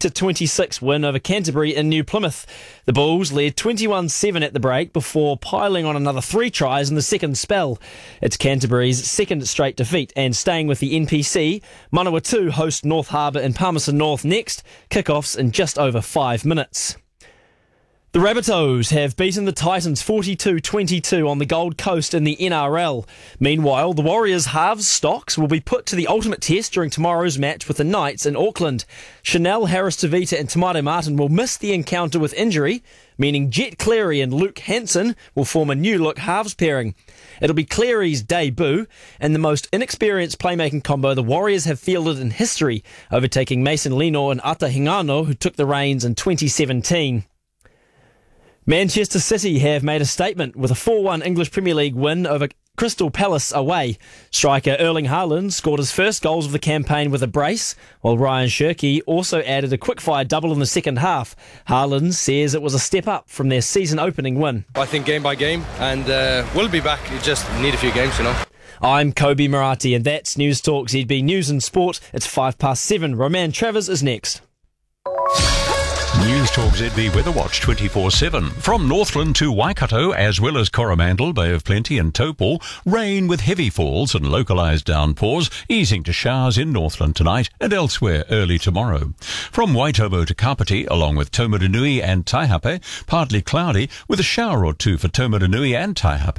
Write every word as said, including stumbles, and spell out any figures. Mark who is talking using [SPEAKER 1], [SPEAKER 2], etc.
[SPEAKER 1] to twenty-six win over Canterbury in New Plymouth. The Bulls led twenty-one seven at the break before piling on another three tries in the second spell. It's Canterbury's second straight defeat, and staying with the N P C, Manawatu host North Harbour in Palmerston North next. Kickoffs in just over five minutes. The Rabbitohs have beaten the Titans forty-two twenty-two on the Gold Coast in the N R L. Meanwhile, the Warriors' halves stocks will be put to the ultimate test during tomorrow's match with the Knights in Auckland. Chanel, Harris-Tavita and Tomato Martin will miss the encounter with injury, meaning Jet Cleary and Luke Hanson will form a new-look halves pairing. It'll be Cleary's debut and the most inexperienced playmaking combo the Warriors have fielded in history, overtaking Mason Lino and Ata Hingano, who took the reins in twenty seventeen. Manchester City have made a statement with a four one English Premier League win over Crystal Palace away. Striker Erling Haaland scored his first goals of the campaign with a brace, while Ryan Shirky also added a quick-fire double in the second half. Haaland says it was a step up from their season-opening win.
[SPEAKER 2] I think game by game, and uh, we'll be back. You just need a few games, you know.
[SPEAKER 1] I'm Kobe Murati, and that's News Talk Z B News and Sport. It's five past seven. Roman Travers is next.
[SPEAKER 3] News Talk Z B Weather Watch twenty-four seven. From Northland to Waikato, as well as Coromandel, Bay of Plenty and Taupo, rain with heavy falls and localised downpours, easing to showers in Northland tonight and elsewhere early tomorrow. From Waitomo to Kapiti, along with Taumarunui and Taihape, partly cloudy with a shower or two for Taumarunui and Taihape.